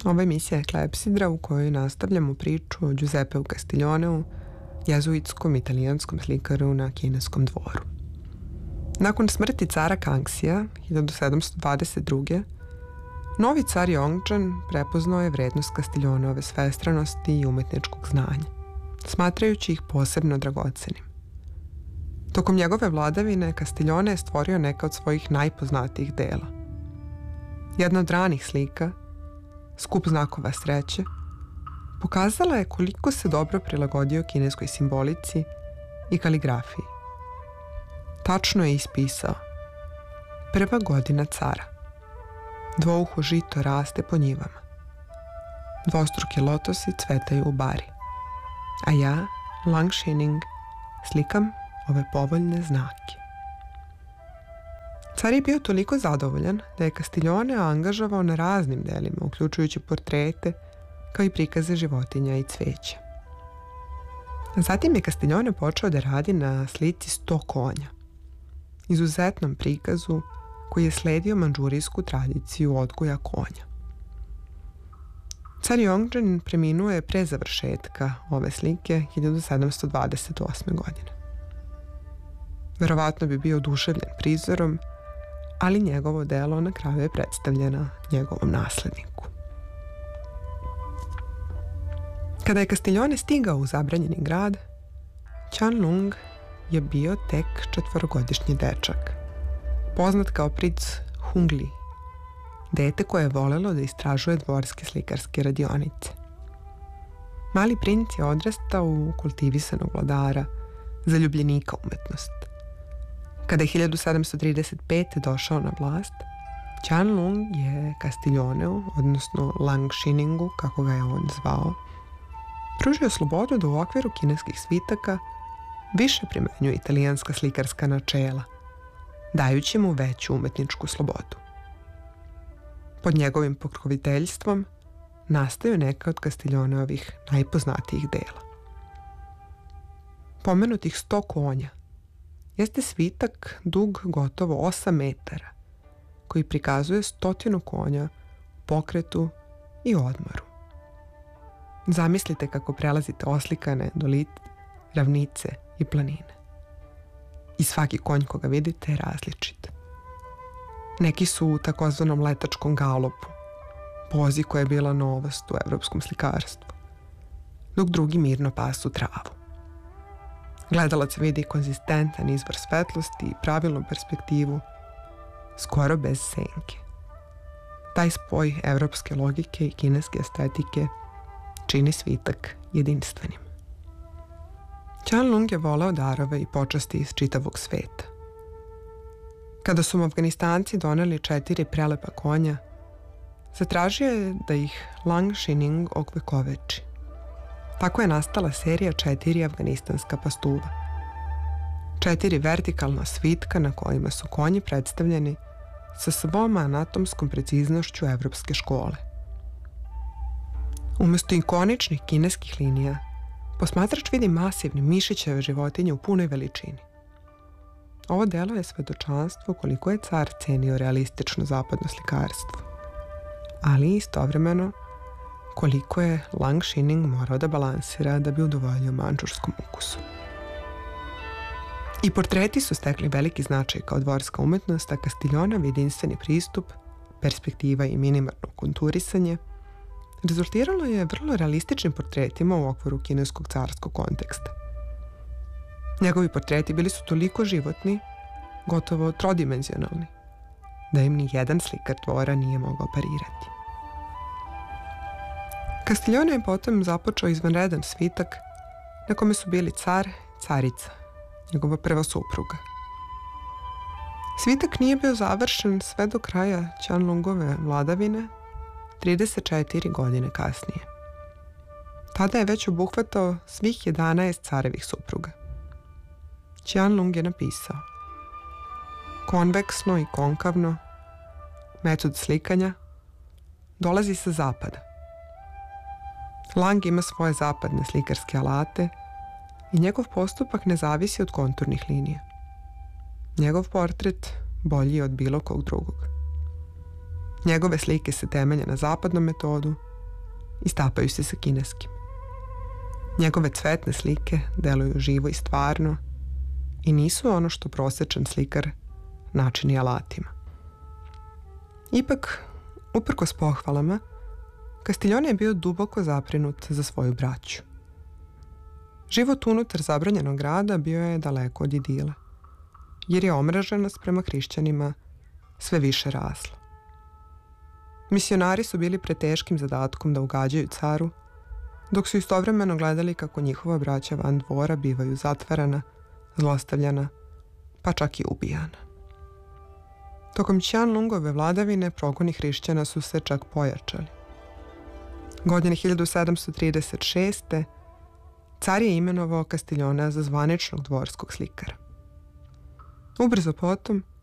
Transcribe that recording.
Ova emisija je Klepsidra u kojoj nastavljamo priču o Giuseppeu Castiglioneu, jezuitskom italijanskom slikaru na kineskom dvoru. Nakon smrti cara Kangxija 1722. novi car Yongzhen prepoznao je vrednost Castiglioneove svestranosti i umetničkog znanja, smatrajući ih posebno dragocenim. Tokom njegove vladavine Castiglione je stvorio neka od svojih najpoznatijih dela. Jedna od ranih slika, Skup znakova sreće, pokazala je koliko se dobro prilagodio kineskoj simbolici i kaligrafiji. Tačno je ispisao: prva godina cara. Dvouho žito raste po njivama. Dvostruki lotosi cvetaju u bari. A ja, Lang Xining, slikam ove povoljne znake. Car je bio toliko zadovoljan da je Castiglione angažovao na raznim delima, uključujući portrete, kao i prikaze životinja i cveća. Zatim je Castiglione počeo da radi na slici 100 konja, izuzetnom prikazu koji je sledio mandžurijsku tradiciju odgoja konja. Car Yongzhen preminuo je pre završetka ove slike 1728. godine. Verovatno bi bio oduševljen prizorom, ali njegovo delo na kraju je predstavljeno njegovom nasledniku. Kada je Castiglione stigao u zabranjeni grad, Qianlong je bio tek 4-godišnji dečak, poznat kao princ Hungli, dete koje je volelo da istražuje dvorske slikarske radionice. Mali princ je odrastao u kultivisanog vladara, zaljubljenika umetnosti. Kada je 1735. došao na vlast, Qianlong je Castiglioneu, odnosno Lang Xiningu, kako ga je on zvao, pružio slobodu da u okviru kineskih svitaka više primenjuje italijanska slikarska načela, dajući mu veću umetničku slobodu. Pod njegovim pokroviteljstvom nastaju neka od Castiglioneovih najpoznatijih dela. Pomenutih 100 konja jeste svitak dug gotovo 8 metara, koji prikazuje 100 konja u pokretu i odmoru. Zamislite kako prelazite oslikane doline, ravnice i planine. I svaki konj koga vidite je različit. Neki su u takozvanom letačkom galopu, pozi koja je bila novost u evropskom slikarstvu, dok drugi mirno pasu travu. Gledalac vidi konzistentan izvor svetlosti i pravilnu perspektivu, skoro bez senke. Taj spoj evropske logike i kineske estetike čini svitak jedinstvenim. Qianlong je voleo darove i počasti iz čitavog sveta. Kada su mu Afganistanci doneli 4 prelepa konja, zatražio je da ih Lang Xining ovekoveči. Tako je nastala serija 4 afganistanska pastuva. 4 vertikalna svitka na kojima su konji predstavljeni sa svom anatomskom preciznošću evropske škole. Umesto ikoničnih kineskih linija, posmatrač vidi masivne mišićeve životinje u punoj veličini. Ovo delo je svedočanstvo koliko je car cenio realistično zapadno slikarstvo, ali istovremeno koliko je Lang Xining morao da balansira da bi udovoljio mandžurskom ukusu. I portreti su stekli veliki značaj kao dvorska umetnost, a Castiglioneov jedinstveni pristup, perspektiva i minimalno konturisanje rezultiralo je vrlo realističnim portretima u okviru kineskog carskog konteksta. Njegovi portreti bili su toliko životni, gotovo trodimenzionalni, da im ni jedan slikar dvora nije mogao parirati. Castiglione je potom započeo izvanredan svitak na kome su bili car i carica, njegova prva supruga. Svitak nije bio završen sve do kraja Qianlongove vladavine, 34 godine kasnije. Tada je već obuhvatao svih 11 carevih supruga. Qianlong je napisao: konveksno i konkavno, metod slikanja, dolazi sa zapada. Lang ima svoje zapadne slikarske alate i njegov postupak ne zavisi od konturnih linija. Njegov portret bolji je od bilo kog drugog. Njegove slike se temelje na zapadnom metodu i stapaju se sa kineskim. Njegove cvetne slike deluju živo i stvarno i nisu ono što prosečan slikar načini alatima. Ipak, uprkos pohvalama, Castiglione je bio duboko zaprinut za svoju braću. Život unutar zabranjenog grada bio je daleko od idila, jer je omraženost prema hrišćanima sve više rasla. Misionari su bili pred teškim zadatkom da ugađaju caru, dok su istovremeno gledali kako njihova braća van dvora bivaju zatvarana, zlostavljana, pa čak i ubijana. Tokom Qianlongove vladavine progoni hrišćana su se čak pojačali. Godine 1736. car je imenovao Castiglionea za zvaničnog dvorskog slikara. Ubrzo potom,